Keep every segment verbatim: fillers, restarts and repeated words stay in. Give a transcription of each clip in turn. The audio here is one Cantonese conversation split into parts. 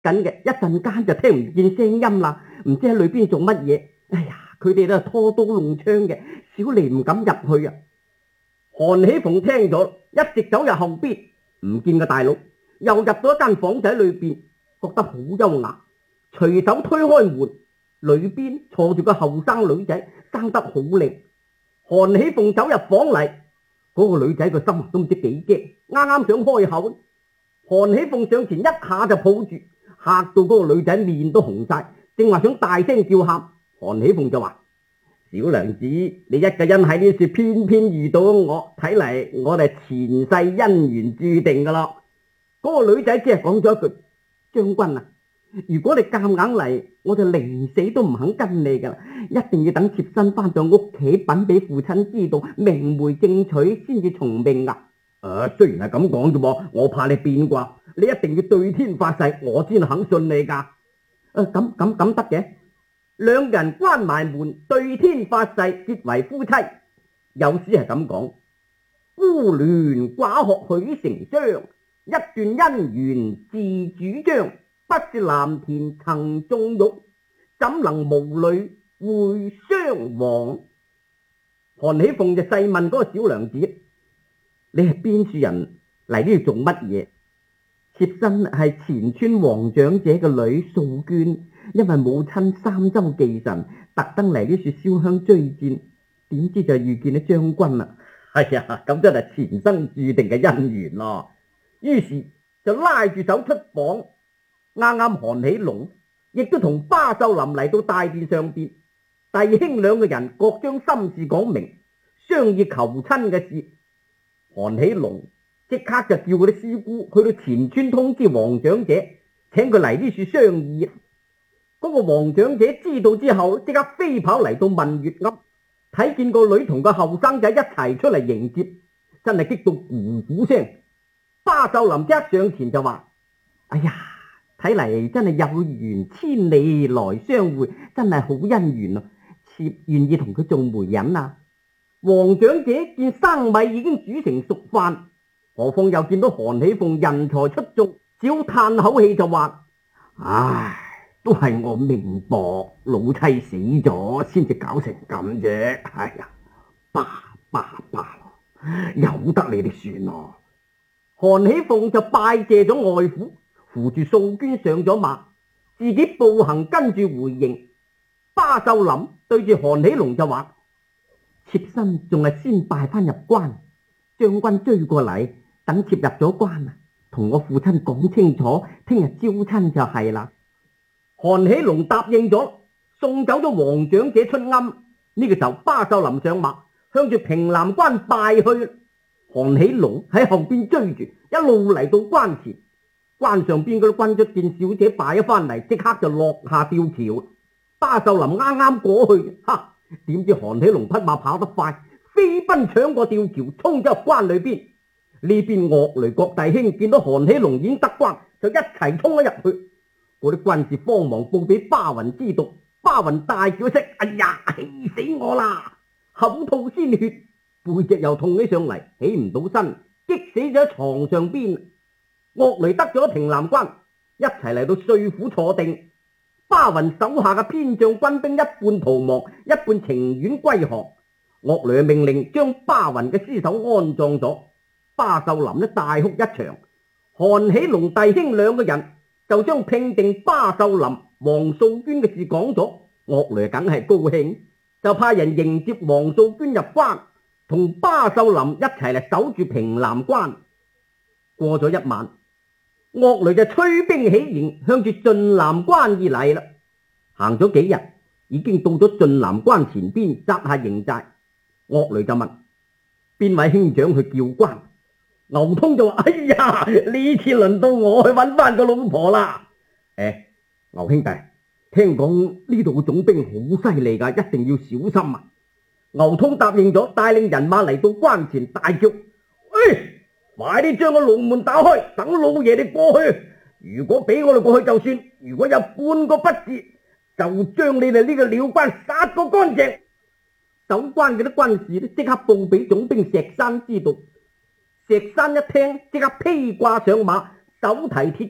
緊嘅，一陣間就聽唔見聲音啦，唔知喺裏邊做乜嘢。哎呀，佢哋都係拖刀弄槍嘅，小妮唔敢入去啊。韓喜鳳聽咗，一直走入後邊，唔見個大佬，又入到一間房仔裏邊，覺得好優雅，隨手推開門，裏邊坐住個後生女仔，生得好靚。韓喜鳳走入房嚟，嗰個女仔個心都唔知幾驚，啱啱想開口，韓喜鳳上前一下就抱住，嚇到嗰個女仔面都紅晒，正話想大聲叫喊，韓喜鳳就話：小娘子，你一個人喺呢處偏偏遇到我，睇嚟我哋前世姻緣注定噶咯。嗰個女仔只係講咗一句：將軍啊，如果你夾硬嚟，我就寧死都唔肯跟你噶啦，一定要等妾身翻到屋企，稟俾父親知道，明媒正娶先至從命啊！誒、呃，雖然係咁講啫，我怕你變卦，你一定要對天發誓，我先肯信你噶。誒，咁咁咁得嘅。兩人關埋門，對天發誓結為夫妻。有詩係咁講：孤鸞寡學許成雙，一段姻緣自主張。不是藍田曾種玉，怎能無女會雙亡？韓喜鳳就細問嗰個小娘子：你係邊處人嚟呢度做乜嘢？妾身係前村王長者嘅女素娟，因為母親三周忌辰，特登嚟呢處燒香追戰，點知就遇見咗將軍啦！哎呀，咁真係前生注定嘅姻緣咯。於是就拉住手出房。啱啱韓喜龍亦都同巴秀林嚟到大殿上邊，弟兄兩個人各將心事講明，商議求親嘅事。韓喜龍即刻就叫嗰啲師姑去到前村通知王長者，請佢嚟呢處商議。嗰、那個王長者知道之後，即刻飛跑嚟到問月庵，睇見個女同個後生仔一齊出嚟迎接，真係激到咕咕聲。巴秀林即刻上前就話：哎呀，睇嚟真係有緣千里來相會，真係好姻緣啊！妾願意同佢做媒人啊！王長者見生米已經煮成熟飯，何況又見到韓喜鳳人才出眾，只好嘆口氣就話：唉，都係我命薄，老妻死咗，先至搞成咁啫。哎呀，罷罷罷，由得你哋算咯。韓喜鳳就拜謝咗外父，扶住素娟上咗馬，自己步行跟住回營。巴秀林對住韓喜龍就話：妾身仲係先拜翻入關，將軍追過嚟，等妾入咗關啊，同我父親講清楚，聽日招親就係啦。韓喜龍答應咗，送走咗王長者出庵。呢、這個時候，巴秀林上馬，向住平南關拜去。韓喜龍喺後邊追住，一路嚟到關前。關上邊嗰啲軍卒見小姐敗咗翻嚟，即刻就落下吊橋。巴秀林啱啱過去，哈！點知韓喜龍匹馬跑得快，飛奔搶過吊橋，衝咗入關裏邊。呢邊岳雷各弟兄見到韓喜龍已經得關，就一齊衝咗入去。嗰啲軍士慌忙報俾巴雲知道，巴雲大叫一聲：哎呀，氣死我啦！口吐鮮血，背脊又痛起上嚟，起唔到身，激死咗喺床上邊。岳雷得咗平南關，一齊嚟到帥府坐定。巴雲手下嘅偏將軍兵一半逃亡，一半情願歸降。岳雷命令將巴雲嘅屍首安葬咗。巴秀林呢大哭一場。韓喜龍弟兄兩個人就將聘定巴秀林、王素娟嘅事講咗。岳雷梗係高興，就派人迎接王素娟入關，同巴秀林一齊嚟守住平南關。過咗一晚，岳雷就催兵起營，向住晉南關而嚟啦。行咗幾日，已經到咗晉南關前邊，紮下營寨。岳雷就問：邊位兄長去叫關？牛通就話：哎呀，呢次輪到我去揾翻個老婆啦。誒、欸，牛兄弟，聽講呢度嘅總兵好犀利噶，一定要小心啊！牛通答應咗，帶領人馬嚟到關前，大叫：喂！快啲將個龍門打開，等老爺你過去。如果俾我哋過去就算，如果有半個不字，就將你哋呢個鳥關殺個乾淨。守關嘅啲軍士咧，即刻報俾總兵石山知道。石山一聽，即刻披掛上馬，手提鐵叉，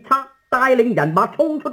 帶領人馬衝出